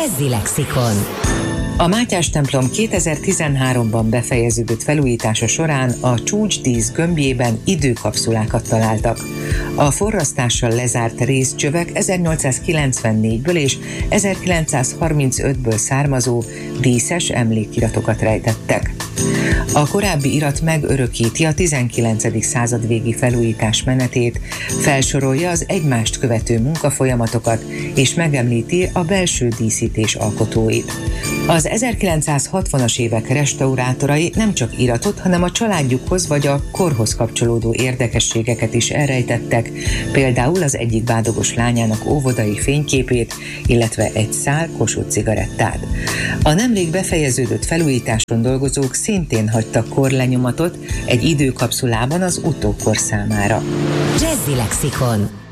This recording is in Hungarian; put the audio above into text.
Jazzy Lexikon. A Mátyás templom 2013-ban befejeződött felújítása során a csúcsdísz gömbjében időkapszulákat találtak. A forrasztással lezárt részcsövek 1894-ből és 1935-ből származó díszes emlékiratokat rejtettek. A korábbi irat megörökíti a 19. század végi felújítás menetét, felsorolja az egymást követő munkafolyamatokat és megemlíti a belső díszítés alkotóit. Az 1960-as évek restaurátorai nem csak iratot, hanem a családjukhoz vagy a korhoz kapcsolódó érdekességeket is elrejtettek, például az egyik bádogos lányának óvodai fényképét, illetve egy szál Kossuth cigarettát. A nemrég befejeződött felújításon dolgozók szintén hagytak korlenyomatot egy időkapszulában az utókor számára. Jazzy Lexikon.